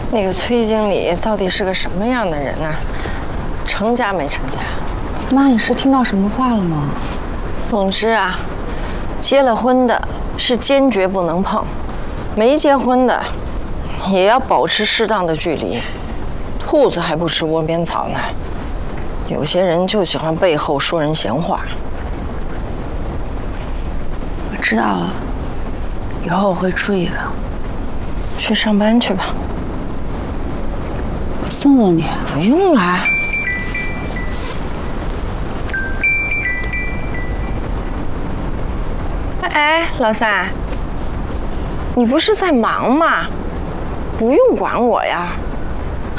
那个崔经理到底是个什么样的人啊？成家没成家？ 妈，你是听到什么话了吗？ 总之啊，结了婚的是坚决不能碰，没结婚的也要保持适当的距离。兔子还不吃窝边草呢，有些人就喜欢背后说人闲话。 我知道了，以后我会注意的。 去上班去吧。 我送送你。 不用了。哎，老三，你不是在忙吗？不用管我呀。